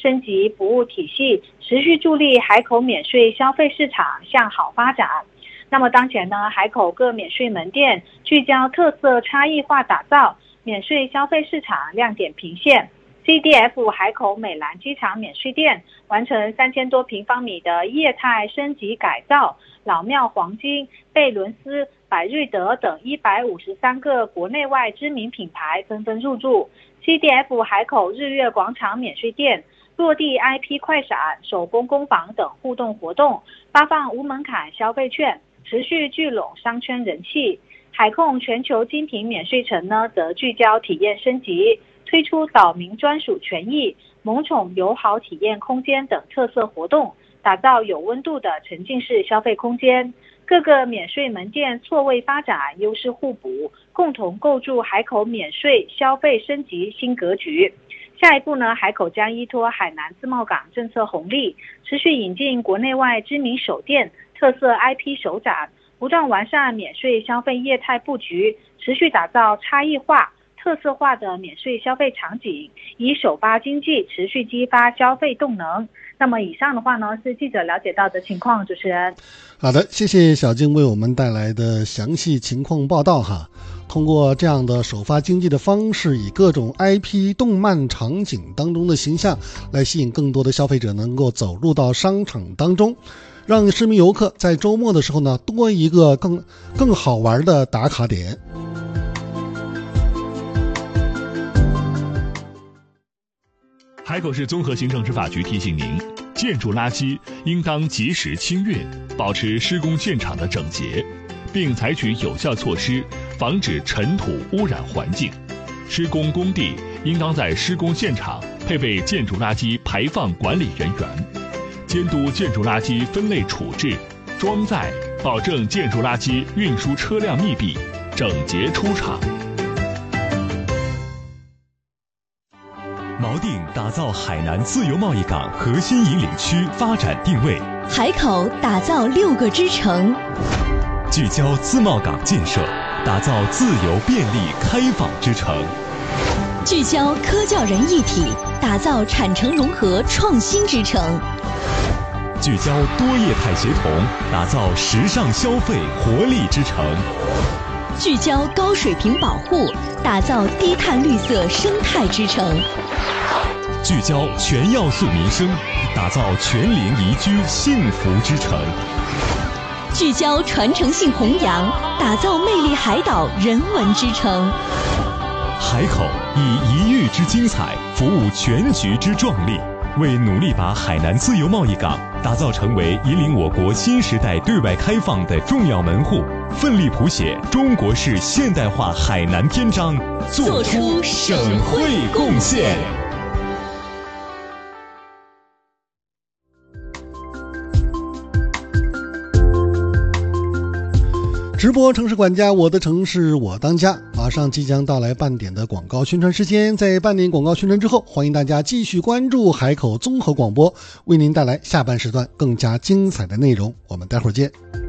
升级服务体系，持续助力海口免税消费市场向好发展。那么当前呢，海口各免税门店聚焦特色差异化打造免税消费市场亮点频现。CDF 海口美兰机场免税店完成3000多平方米的业态升级改造，老庙黄金、贝伦斯、百瑞德等153个国内外知名品牌纷纷入驻。CDF 海口日月广场免税店落地 IP 快闪、手工工坊等互动活动，发放无门槛消费券，持续聚拢商圈人气。海控全球精品免税城呢，则聚焦体验升级，推出岛民专属权益、萌宠友好体验空间等特色活动，打造有温度的沉浸式消费空间。各个免税门店错位发展，优势互补，共同构筑海口免税消费升级新格局。下一步呢，海口将依托海南自贸港政策红利，持续引进国内外知名手店、特色 IP 首展，不断完善免税消费业态布局，持续打造差异化、特色化的免税消费场景，以首发经济持续激发消费动能。那么以上的话呢，是记者了解到的情况。主持人， 好的，谢谢小静为我们带来的详细情况报道哈。通过这样的首发经济的方式，以各种 IP 动漫场景当中的形象来吸引更多的消费者能够走入到商场当中，让市民游客在周末的时候呢，多一个更好玩的打卡点。 海口市综合行政执法局提醒您，建筑垃圾应当及时清运，保持施工现场的整洁，并采取有效措施防止尘土污染环境。施工工地应当在施工现场配备建筑垃圾排放管理人员，监督建筑垃圾分类处置、装载，保证建筑垃圾运输车辆密闭、整洁出厂。 锚定打造海南自由贸易港核心引领区发展定位， 海口打造6个支城， 聚焦自贸港建设，打造自由便利开放之城， 聚焦科教人一体，打造产城融合创新之城， 聚焦多业态协同，打造时尚消费活力之城， 聚焦高水平保护，打造低碳绿色生态之城， 聚焦全要素民生，打造全龄宜居幸福之城， 聚焦传承性弘扬，打造魅力海岛人文之城。 海口以一域之精彩服务全局之壮丽，为努力把海南自由贸易港打造成为引领我国新时代对外开放的重要门户，奋力谱写中国式现代化海南篇章，做出省会贡献。 直播城市管家，我的城市我当家，马上即将到来半点的广告宣传时间。在半点广告宣传之后，欢迎大家继续关注海口综合广播，为您带来下半时段更加精彩的内容。我们待会儿见。